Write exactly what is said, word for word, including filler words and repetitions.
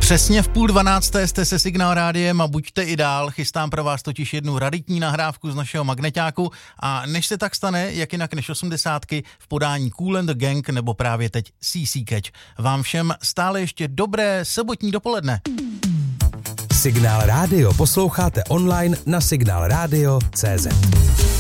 Přesně v půl dvanácté jste se Signál rádiem a buďte i dál, chystám pro vás totiž jednu raritní nahrávku z našeho magneťáku a než se tak stane, jak jinak než osmdesátky v podání Kool and the Gang nebo právě teď C C Catch. Vám všem stále ještě dobré sobotní dopoledne. Signál rádio posloucháte online na signál radio tečka cé zet.